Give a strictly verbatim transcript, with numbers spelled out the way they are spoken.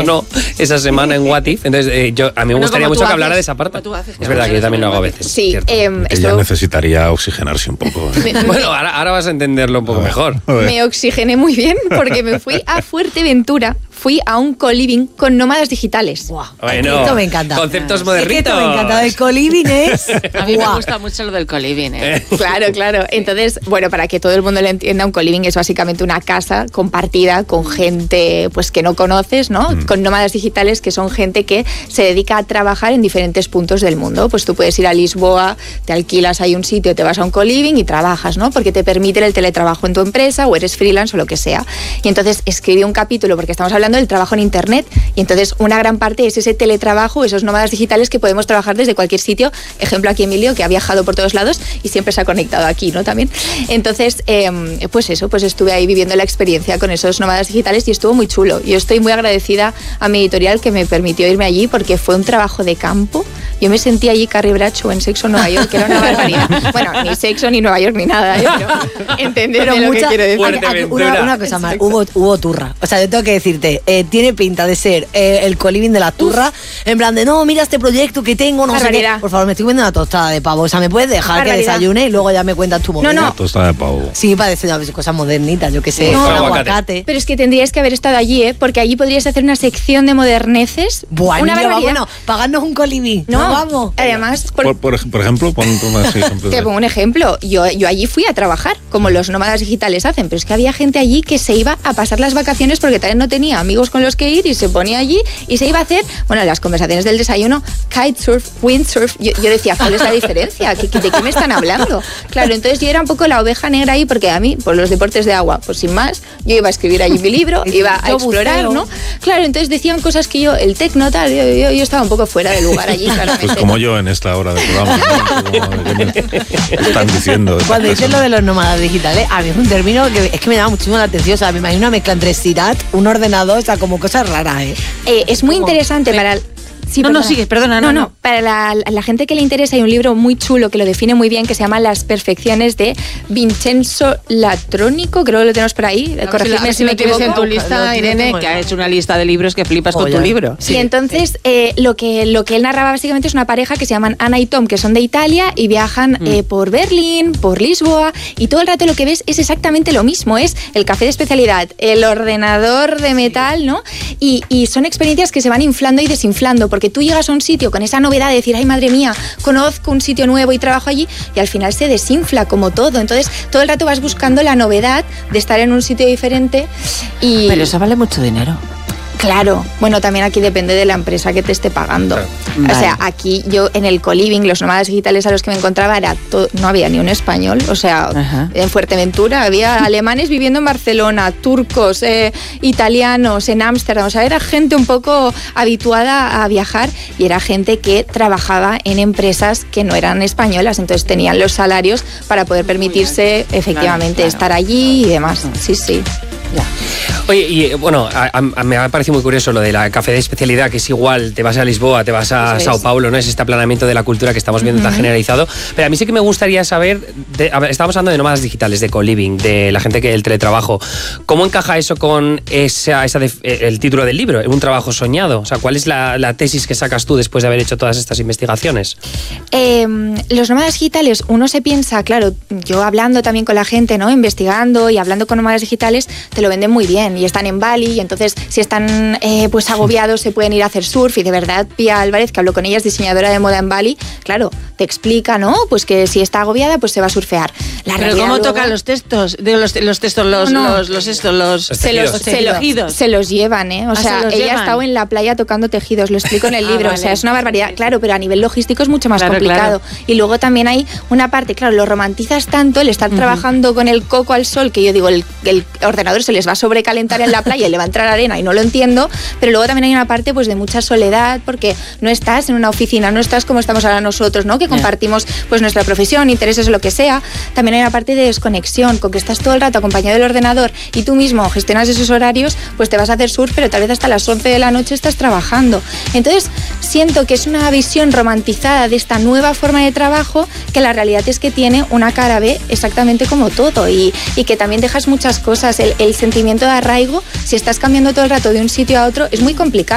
no esa semana en What If. Entonces, eh, yo, a mí me bueno, gustaría mucho que haces, hablara de esa parte. Haces, es verdad que yo también lo hago a veces. Sí, eh, ella necesitaría oxigenarse un poco. ¿eh? Bueno, ahora, ahora vas a entenderlo un poco mejor. Me oxigené muy bien porque me fui a Fuerteventura. Fui a un co-living con nómadas digitales. Wow. Bueno, esto me encanta. Conceptos Es modernitos. que esto me encanta. El co-living es... A mí Guau. me gusta mucho lo del co-living, ¿eh? Claro, claro. Entonces, bueno, para que todo el mundo lo entienda, un co-living es básicamente una casa compartida con gente pues que no conoces, ¿no? Mm. Con nómadas digitales, que son gente que se dedica a trabajar en diferentes puntos del mundo. Pues tú puedes ir a Lisboa, te alquilas ahí un sitio, te vas a un co-living y trabajas, ¿no? Porque te permite el teletrabajo en tu empresa o eres freelance o lo que sea. Y entonces escribí un capítulo porque estamos hablando del trabajo en internet y entonces una gran parte es ese teletrabajo, esos nómadas digitales que podemos trabajar desde cualquier sitio. Ejemplo aquí Emilio, que ha viajado por todos lados y siempre se ha conectado aquí, ¿no? También. Entonces, eh, pues eso, pues estuve ahí viviendo la experiencia con esos nómadas digitales y estuvo muy chulo. Yo estoy muy agradecida a mi editorial que me permitió irme allí porque fue un trabajo de campo. Yo me sentí allí Carrie Bradshaw en Sexo en Nueva York, que era una barbaridad. Bueno, ni Sexo ni Nueva York ni nada, yo pero entenderme lo que quiero decir. Una, una cosa más, hubo, hubo turra. O sea, yo tengo que decirte, eh, tiene pinta de ser eh, el co-living de la turra, Uf. en plan de, no, mira este proyecto que tengo, no sé qué. Por favor, me estoy comiendo una tostada de pavo. O sea, ¿me puedes dejar que desayune y luego ya me cuentas tu movida? No, no. Una tostada de pavo. Sí, parece una cosa modernita, yo qué sé. No, con aguacate. aguacate. Pero es que tendrías que haber estado allí, ¿eh? Porque allí podrías hacer una sección de moderneces. Bueno, una barbaridad. Bueno, pagarnos un co-living. No, no, vamos. Además, por, por, por, por ejemplo, pon más ejemplos. Te pongo un ejemplo. Yo, yo allí fui a trabajar, como los nómadas digitales hacen, pero es que había gente allí que se iba a pasar las vacaciones porque también no tenía amigos con los que ir y se ponía allí y se iba a hacer, bueno, las conversaciones del desayuno, kitesurf, windsurf. Yo, yo decía, ¿cuál es la diferencia? ¿De qué me están hablando? Claro, entonces yo era un poco la oveja negra ahí porque a mí, por los deportes de agua, pues sin más, yo iba a escribir allí mi libro, iba a explorar, ¿no? Claro, entonces decían cosas que yo, el tecno, tal, yo, yo, yo estaba un poco fuera de lugar allí, claramente. Pues como yo en esta hora de programa. ¿no? ¿Qué me están diciendo? Cuando dices lo de los nómadas digitales, a mí es un término que es que me llama muchísimo la atención. O sea, me imagino una mezcla entre Sirat, un ordenador, o sea, como cosas raras, ¿eh? eh es muy como, interesante para... El, Sí, no, perdona. no, sigues, perdona. No, no, no. no. Para la, la gente que le interesa hay un libro muy chulo que lo define muy bien, que se llama Las perfecciones de Vincenzo Latrónico, creo que lo tenemos por ahí. Corregidme si, si me equivoco. En tu lista, Irene, que ha hecho una lista de libros que flipas oh, con ya. tu libro. Sí. Y entonces eh, lo, que, lo que él narraba básicamente es una pareja que se llaman Ana y Tom, que son de Italia y viajan mm. eh, por Berlín, por Lisboa, y todo el rato lo que ves es exactamente lo mismo, es el café de especialidad, el ordenador de metal, ¿no? Y, y son experiencias que se van inflando y desinflando, porque tú llegas a un sitio con esa novedad de decir, ay madre mía, conozco un sitio nuevo y trabajo allí, y al final se desinfla como todo. Entonces todo el rato vas buscando la novedad de estar en un sitio diferente y... Pero eso vale mucho dinero. Claro, bueno, también aquí depende de la empresa que te esté pagando. Claro. Vale. O sea, aquí yo en el co-living, los nómadas digitales a los que me encontraba, era todo, no había ni un español. O sea, Ajá. en Fuerteventura había alemanes viviendo en Barcelona, turcos, eh, italianos en Ámsterdam. O sea, era gente un poco habituada a viajar y era gente que trabajaba en empresas que no eran españolas. Entonces tenían los salarios para poder permitirse efectivamente claro, claro. estar allí y demás. Sí, sí. Ya. Oye, y bueno, a, a, me ha parecido muy curioso lo de la café de especialidad, que es igual, te vas a Lisboa, te vas a Sao Paulo, ¿no? Es este aplanamiento de la cultura que estamos viendo uh-huh. tan generalizado. Pero a mí sí que me gustaría saber, de, a ver, estamos hablando de nómadas digitales, de co-living, de la gente que el teletrabajo. ¿Cómo encaja eso con esa, esa de, el título del libro, un trabajo soñado? O sea, ¿cuál es la, la tesis que sacas tú después de haber hecho todas estas investigaciones? Eh, los nómadas digitales, uno se piensa, claro, yo hablando también con la gente, ¿no? Investigando y hablando con nómadas digitales, te lo venden muy bien y están en Bali y entonces si están eh, pues agobiados se pueden ir a hacer surf y de verdad Pía Álvarez, que hablo con ella, es diseñadora de moda en Bali, claro, te explica, ¿no? Pues que si está agobiada pues se va a surfear. La Pero ¿cómo luego... tocan los textos? Digo, los, los textos, los, no, no. los, los estos, los, se los, se los, se los llevan, ¿eh? O ah, sea, ella llevan. ha estado en la playa tocando tejidos, lo explico en el libro, ah, vale. o sea, es una barbaridad, claro, pero a nivel logístico es mucho más claro, complicado. Claro. Y luego también hay una parte, claro, lo romantizas tanto, el estar uh-huh. trabajando con el coco al sol, que yo digo, el, el ordenador se les va a sobrecalentar en la playa y le va a entrar arena y no lo entiendo, pero luego también hay una parte pues de mucha soledad porque no estás en una oficina, no estás como estamos ahora nosotros, ¿no? Que compartimos pues nuestra profesión, intereses o lo que sea. También hay una parte de desconexión, con que estás todo el rato acompañado del ordenador y tú mismo gestionas esos horarios, pues te vas a hacer surf, pero tal vez hasta las once de la noche estás trabajando. Entonces siento que es una visión romantizada de esta nueva forma de trabajo que la realidad es que tiene una cara B exactamente como todo y, y que también dejas muchas cosas, el, el sentimiento de arraigo, si estás cambiando todo el rato de un sitio a otro, es muy complicado.